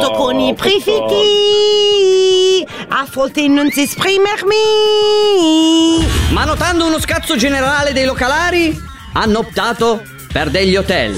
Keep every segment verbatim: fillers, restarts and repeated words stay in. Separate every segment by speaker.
Speaker 1: soprattutto
Speaker 2: oh,
Speaker 1: con i prefetti. A volte non si esprimermi.
Speaker 3: Ma notando uno scazzo generale dei localari, hanno optato per degli hotel.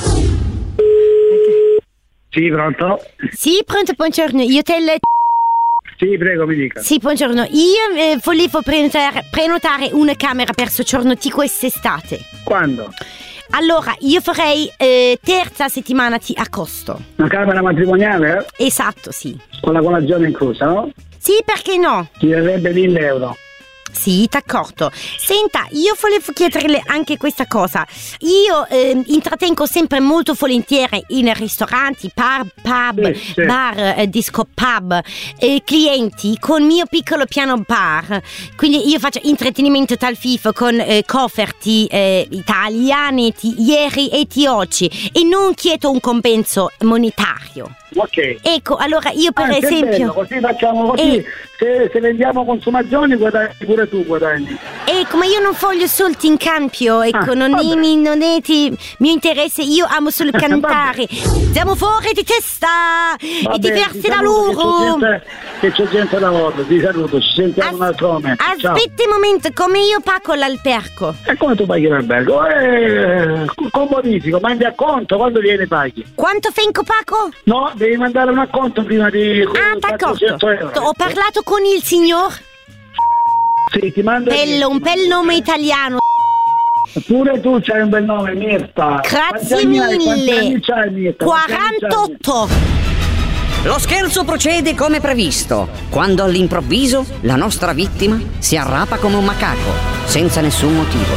Speaker 2: Sì, pronto?
Speaker 1: Sì, pronto, buongiorno. Io hotel...
Speaker 2: Sì, prego, mi dica.
Speaker 1: Sì, buongiorno. Io eh, volevo prenotare, prenotare una camera per soggiorno di quest'estate.
Speaker 2: Quando?
Speaker 1: Allora, io farei eh, terza settimana di agosto.
Speaker 2: Una camera matrimoniale?
Speaker 1: Esatto, sì.
Speaker 2: Con la colazione inclusa, no?
Speaker 1: Sì, perché no?
Speaker 2: Ti verrebbe mille euro.
Speaker 1: Sì, d'accordo. Senta, io volevo chiederle anche questa cosa. Io eh, intrattengo sempre molto volentieri in ristoranti, pub, pub
Speaker 2: sì, sì.
Speaker 1: bar, eh, disco pub, eh, clienti con mio piccolo piano bar. Quindi io faccio intrattenimento dal vivo con eh, coperti eh, italiani di ieri e di oggi e non chiedo un compenso monetario.
Speaker 2: Ok.
Speaker 1: Ecco, allora io per
Speaker 2: ah,
Speaker 1: esempio...
Speaker 2: Bello, così facciamo così.
Speaker 1: Eh,
Speaker 2: se, se vendiamo consumazioni guadagni pure tu guadagni.
Speaker 1: Ecco, ma io non voglio soldi in cambio, ecco,
Speaker 2: Ah,
Speaker 1: non, è,
Speaker 2: vabbè.
Speaker 1: mi- non è di mio interesse, io amo solo cantare. Siamo fuori di testa e
Speaker 2: Vabbè,
Speaker 1: diversi
Speaker 2: ti
Speaker 1: da
Speaker 2: saluto,
Speaker 1: loro.
Speaker 2: Che c'è gente, che c'è gente da lavoro, ti saluto, ci sentiamo
Speaker 1: As-
Speaker 2: un altro momento. Ciao.
Speaker 1: Aspetti un momento, come io pago l'albergo?
Speaker 2: E come tu paghi l'albergo? Eh, comodissimo, mandi a conto, quando viene paghi?
Speaker 1: Quanto finco pago?
Speaker 2: No, devi mandare un acconto prima di...
Speaker 1: Ah,
Speaker 2: quattrocento
Speaker 1: d'accordo.
Speaker 2: euro.
Speaker 1: Ho parlato con il signor
Speaker 2: Sì, ti mando...
Speaker 1: Bello, un bel nome italiano.
Speaker 2: Pure tu c'hai un bel nome, Mirta.
Speaker 1: Grazie
Speaker 2: Quanti anni hai? Quanti
Speaker 1: mille.
Speaker 2: anni c'hai, Mirta? Quanti anni c'hai?
Speaker 1: quarantotto.
Speaker 3: Lo scherzo procede come previsto, quando all'improvviso la nostra vittima si arrapa come un macaco, senza nessun motivo.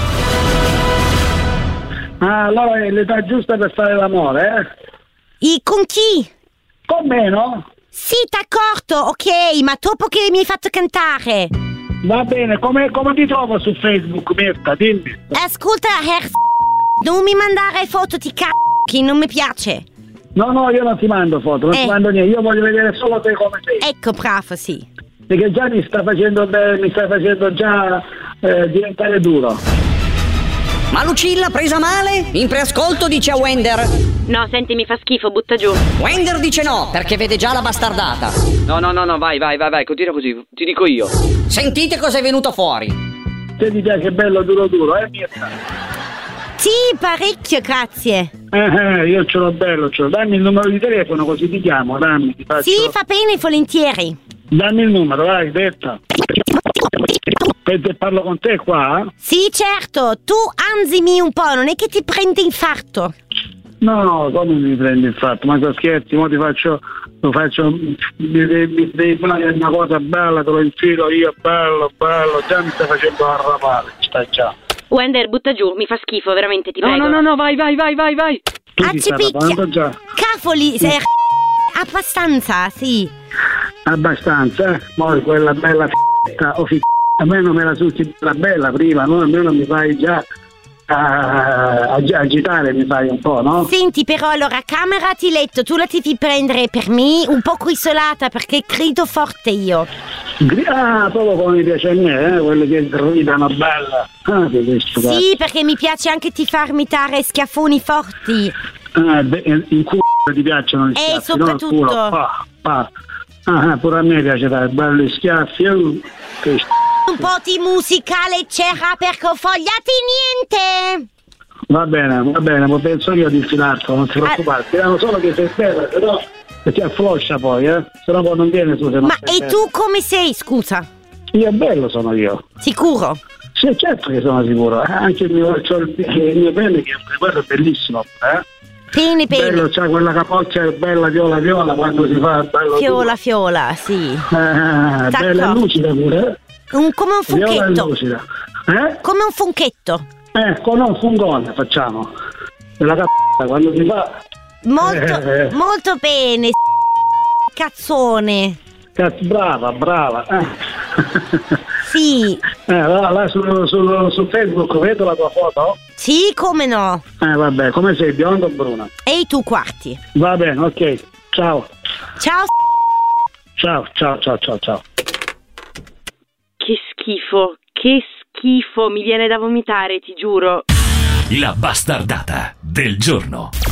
Speaker 2: Ah, allora è l'età giusta per fare l'amore, eh?
Speaker 1: E con chi?
Speaker 2: Con me, no?
Speaker 1: Sì, d'accordo, ok, ma dopo che mi hai fatto cantare.
Speaker 2: Va bene, come, come ti trovo su Facebook, Mirta? Dimmi.
Speaker 1: Ascolta, Herr non mi mandare foto di c***o che non mi piace.
Speaker 2: No, no, io non ti mando foto, non
Speaker 1: Eh.
Speaker 2: ti mando niente, io voglio vedere solo te come sei.
Speaker 1: Ecco, bravo, sì.
Speaker 2: Perché già mi sta facendo bene, mi sta facendo già eh, diventare duro.
Speaker 3: Ma Lucilla presa male? In preascolto dice a Wender.
Speaker 4: No, senti, mi fa schifo, butta giù.
Speaker 3: Wender dice no, perché vede già la bastardata.
Speaker 5: No, no, no, no, vai, vai, vai, vai, continua così, ti dico io.
Speaker 3: Sentite cosa è venuto fuori.
Speaker 2: Te ti piace bello duro duro, eh, Mirta?
Speaker 1: Sì, parecchio, grazie.
Speaker 2: Eh, eh, io ce l'ho bello, ce l'ho. Dammi il numero di telefono così ti chiamo, dammi, ti faccio...
Speaker 1: Sì, fa bene, volentieri.
Speaker 2: Dammi il numero, vai, detta. E parlo con te qua?
Speaker 1: Sì, certo, tu ansimi un po', non è che ti prendi infarto.
Speaker 2: No, no, come mi prendi il fatto? Ma tu scherzi, mo ti faccio, lo faccio, mi devi, mi devi fare una cosa bella, te lo infilo io, bello, bello, già mi stai facendo arrapare, sta già.
Speaker 4: Wender, butta giù, mi fa schifo, veramente, ti
Speaker 5: No,
Speaker 4: prego.
Speaker 5: no, no, no, vai, vai, vai, vai, vai.
Speaker 2: Tu
Speaker 1: Ah,
Speaker 2: ti
Speaker 1: ci
Speaker 2: stai
Speaker 1: picchia.
Speaker 2: arrapando già?
Speaker 1: Cavoli, sei abbastanza, sì.
Speaker 2: Abbastanza, eh? Poi quella bella f***a, o f***a, a me non me la succhi la bella prima, no? Almeno mi fai già a, a, agitare, mi fai un po', no?
Speaker 1: Senti, però, allora, camera di letto, tu la devi prendere per me un poco isolata, perché grido forte io.
Speaker 2: Gri- Ah, proprio come mi piace a me, eh? Quelle che gridano bella. Ah, che questo cazzo.
Speaker 1: Sì, perché mi piace anche ti farmi dare schiaffoni forti.
Speaker 2: Ah, beh, in culo ti piacciono gli
Speaker 1: Eh,
Speaker 2: schiaffi,
Speaker 1: soprattutto.
Speaker 2: no? Il culo, pa, pa. Ah, ah, pure a me piace dare belli schiaffi. uh, Che
Speaker 1: Un po' di musica leggera per confogliati niente.
Speaker 2: Va bene, va bene, ma penso io di filarlo, non ti preoccupare. Speriamo solo che sei bella, se no ti affloscia poi, eh? Se no poi non viene tu se non
Speaker 1: Ma
Speaker 2: sei
Speaker 1: e
Speaker 2: bella.
Speaker 1: tu come sei, scusa?
Speaker 2: Io bello sono io.
Speaker 1: Sicuro?
Speaker 2: Sì, certo che sono sicuro. Eh, Anche il mio, c'ho il, il mio pene che quello è bellissimo, eh?
Speaker 1: Bene, bene.
Speaker 2: Bello, c'ha quella capoccia bella viola viola quando si fa bello.
Speaker 1: Fiola, fiola, sì.
Speaker 2: Eh, bella e lucida pure, eh?
Speaker 1: Un- come un
Speaker 2: Viola e
Speaker 1: funchetto.
Speaker 2: lucida. Eh?
Speaker 1: Come un funchetto.
Speaker 2: Ecco, no, un fungone facciamo. La capoccia quando si fa...
Speaker 1: Molto,
Speaker 2: Eh, eh.
Speaker 1: molto bene. Cazzone.
Speaker 2: Cazzo, brava, brava. Eh.
Speaker 1: Sì,
Speaker 2: Eh, là, là su, su, su Facebook vedo la tua foto?
Speaker 1: sì, come no.
Speaker 2: Eh, vabbè, come sei, bionda o bruna?
Speaker 1: E i tu quarti.
Speaker 2: Va bene, ok. Ciao.
Speaker 1: Ciao.
Speaker 2: Ciao, ciao, ciao, ciao, ciao.
Speaker 4: Che schifo, che schifo, mi viene da vomitare, ti giuro.
Speaker 6: La bastardata del giorno.